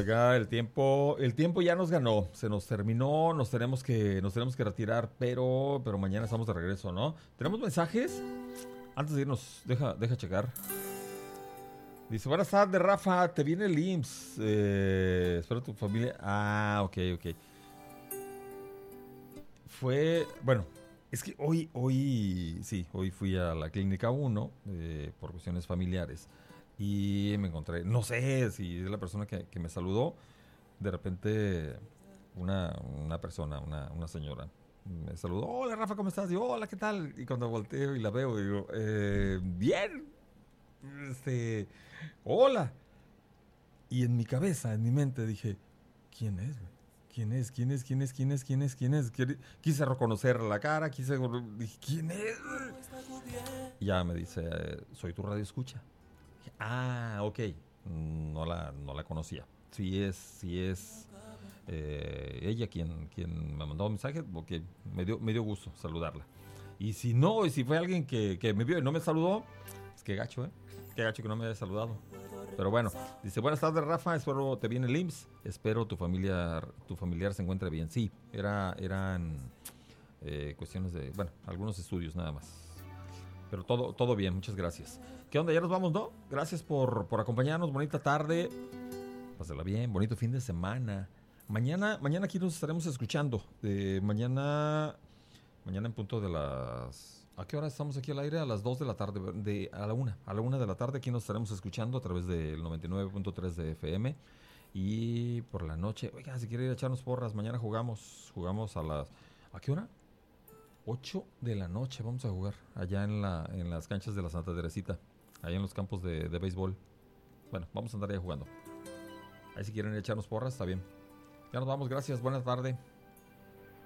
Oiga, el tiempo ya nos ganó, se nos terminó, nos tenemos que retirar, pero mañana estamos de regreso, ¿no? ¿Tenemos mensajes? Antes de irnos, deja checar. Dice, buenas tardes, Rafa, te viene el IMSS. Espero tu familia. Ah, ok. Bueno, es que hoy fui a la clínica 1 por cuestiones familiares y me encontré, no sé si es la persona que me saludó, de repente una persona, una señora, me saludó, hola Rafa, ¿cómo estás? Digo, hola, ¿qué tal? Y cuando volteo y la veo, digo, bien, hola. Y en mi cabeza, en mi mente dije, ¿quién es, güey? ¿Quién es? ¿Quién es? ¿Quién es? ¿Quién es? ¿Quién es? ¿Quién es? Quise reconocer la cara, dije, ¿quién es? Y ya me dice, soy tu radio escucha. Dije, ah, ok. No la conocía. Sí es ella quien me mandó un mensaje, porque me dio gusto saludarla. Y si fue alguien que me vio y no me saludó, es que gacho, ¿eh? Qué gacho que no me haya saludado. Pero bueno, dice, buenas tardes Rafa, espero te viene el IMSS, espero tu familiar se encuentre bien. Sí, eran cuestiones de, bueno, algunos estudios nada más. Pero todo bien, muchas gracias. ¿Qué onda? Ya nos vamos, ¿no? Gracias por acompañarnos, bonita tarde. Pásala bien, bonito fin de semana. Mañana aquí nos estaremos escuchando. Mañana en punto de las... ¿A qué hora estamos aquí al aire? A las 2 de la tarde, a la 1 de la tarde aquí nos estaremos escuchando a través del 99.3 de FM. Y por la noche, oiga, si quiere ir a echarnos porras, mañana jugamos a las... ¿A qué hora? 8 de la noche vamos a jugar allá en las canchas de la Santa Teresita, allá en los campos de béisbol. Bueno, vamos a andar ahí jugando. Ahí si quieren echarnos porras, está bien. Ya nos vamos, gracias, buena tarde.